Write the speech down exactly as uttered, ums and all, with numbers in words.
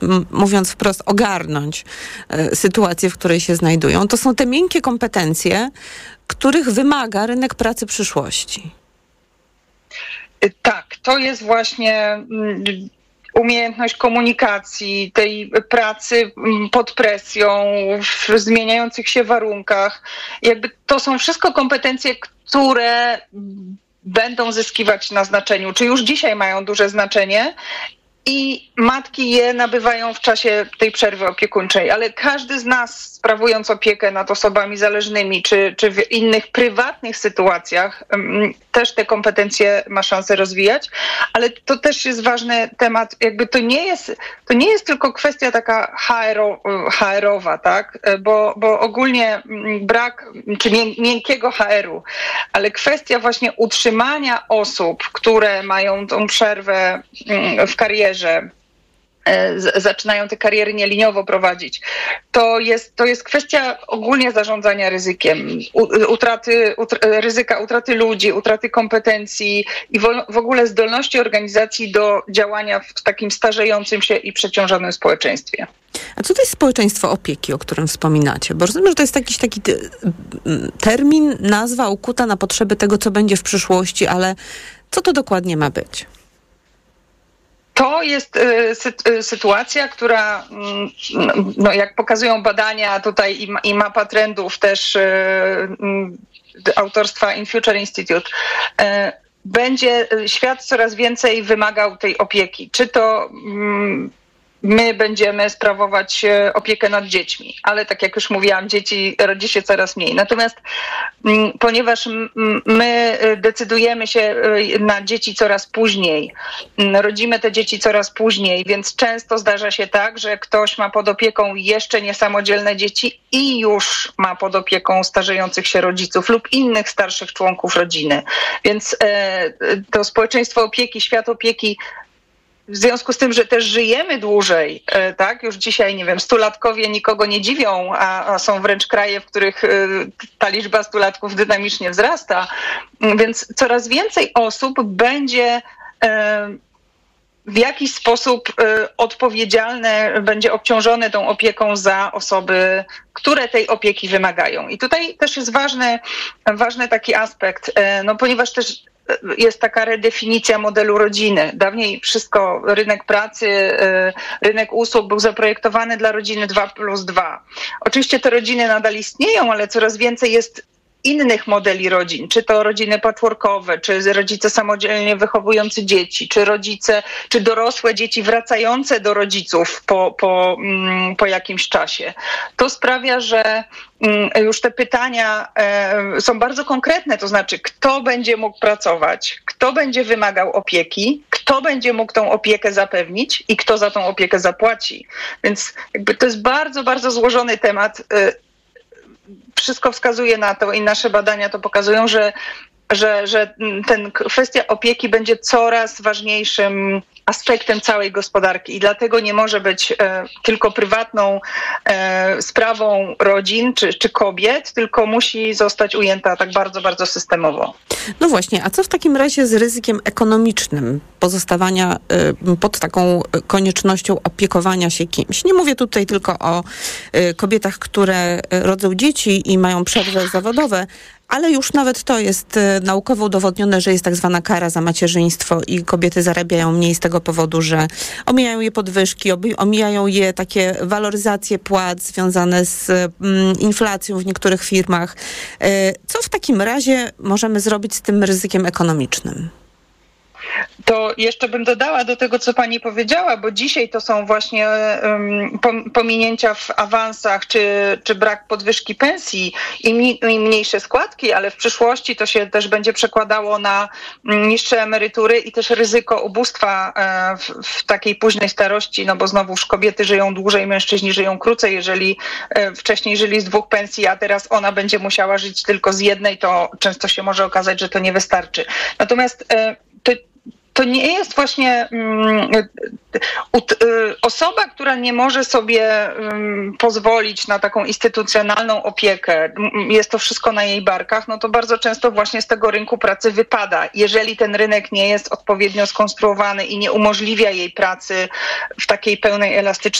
m- mówiąc wprost, ogarnąć y, sytuację, w której się znajdują. To są te miękkie kompetencje, których wymaga rynek pracy przyszłości. Tak, to jest właśnie umiejętność komunikacji, tej pracy pod presją, w zmieniających się warunkach. Jakby to są wszystko kompetencje, które będą zyskiwać na znaczeniu, czy już dzisiaj mają duże znaczenie. I matki je nabywają w czasie tej przerwy opiekuńczej, ale każdy z nas, sprawując opiekę nad osobami zależnymi, czy, czy w innych prywatnych sytuacjach, też te kompetencje ma szansę rozwijać, ale to też jest ważny temat, jakby to nie jest, to nie jest tylko kwestia taka H R owa, tak? Bo, bo ogólnie brak, czy miękkiego H R u, ale kwestia właśnie utrzymania osób, które mają tą przerwę w karierze, że zaczynają te kariery nieliniowo prowadzić. To jest, to jest kwestia ogólnie zarządzania ryzykiem, utraty, utr- ryzyka utraty ludzi, utraty kompetencji i w, w ogóle zdolności organizacji do działania w takim starzejącym się i przeciążonym społeczeństwie. A co to jest społeczeństwo opieki, o którym wspominacie? Bo rozumiem, że to jest jakiś taki termin, nazwa ukuta na potrzeby tego, co będzie w przyszłości, ale co to dokładnie ma być? To jest y, sy- y, sytuacja, która, y, no, jak pokazują badania tutaj i, ma- i mapa trendów też y, y, autorstwa In Future Institute, y, będzie świat coraz więcej wymagał tej opieki. Czy to y, my będziemy sprawować opiekę nad dziećmi, ale tak jak już mówiłam, dzieci rodzi się coraz mniej. Natomiast m, ponieważ m, my decydujemy się na dzieci coraz później, m, rodzimy te dzieci coraz później, więc często zdarza się tak, że ktoś ma pod opieką jeszcze niesamodzielne dzieci i już ma pod opieką starzejących się rodziców lub innych starszych członków rodziny. Więc e, to społeczeństwo opieki, świat opieki, w związku z tym, że też żyjemy dłużej, tak? Już dzisiaj, nie wiem, stulatkowie nikogo nie dziwią, a, a są wręcz kraje, w których ta liczba stulatków dynamicznie wzrasta, więc coraz więcej osób będzie w jakiś sposób odpowiedzialne, będzie obciążone tą opieką za osoby, które tej opieki wymagają. I tutaj też jest ważny, ważny taki aspekt, no ponieważ też jest taka redefinicja modelu rodziny. Dawniej wszystko, rynek pracy, rynek usług był zaprojektowany dla rodziny dwa plus dwa. Oczywiście te rodziny nadal istnieją, ale coraz więcej jest innych modeli rodzin, czy to rodziny patchworkowe, czy rodzice samodzielnie wychowujący dzieci, czy rodzice, czy dorosłe dzieci wracające do rodziców po, po, po jakimś czasie. To sprawia, że już te pytania są bardzo konkretne, to znaczy kto będzie mógł pracować, kto będzie wymagał opieki, kto będzie mógł tą opiekę zapewnić i kto za tą opiekę zapłaci. Więc jakby to jest bardzo, bardzo złożony temat. Wszystko wskazuje na to i nasze badania to pokazują, że, że, że ten kwestia opieki będzie coraz ważniejszym aspektem całej gospodarki i dlatego nie może być e, tylko prywatną e, sprawą rodzin czy, czy kobiet, tylko musi zostać ujęta tak bardzo, bardzo systemowo. No właśnie, a co w takim razie z ryzykiem ekonomicznym pozostawania y, pod taką koniecznością opiekowania się kimś? Nie mówię tutaj tylko o y, kobietach, które rodzą dzieci i mają przerwy zawodowe, ale już nawet to jest y, naukowo udowodnione, że jest tak zwana kara za macierzyństwo i kobiety zarabiają mniej z tego powodu, że omijają je podwyżki, omijają je takie waloryzacje płac związane z y, inflacją w niektórych firmach. Y, co w takim razie możemy zrobić z tym ryzykiem ekonomicznym? To jeszcze bym dodała do tego, co pani powiedziała, bo dzisiaj to są właśnie um, pominięcia w awansach, czy, czy brak podwyżki pensji i, mi, i mniejsze składki, ale w przyszłości to się też będzie przekładało na niższe emerytury i też ryzyko ubóstwa e, w, w takiej późnej starości, no bo znowuż kobiety żyją dłużej, mężczyźni żyją krócej. Jeżeli e, wcześniej żyli z dwóch pensji, a teraz ona będzie musiała żyć tylko z jednej, to często się może okazać, że to nie wystarczy. Natomiast e, to to nie jest właśnie um, ut, y, osoba, która nie może sobie um, pozwolić na taką instytucjonalną opiekę, jest to wszystko na jej barkach, no to bardzo często właśnie z tego rynku pracy wypada. Jeżeli ten rynek nie jest odpowiednio skonstruowany i nie umożliwia jej pracy w takiej pełnej elastyczności,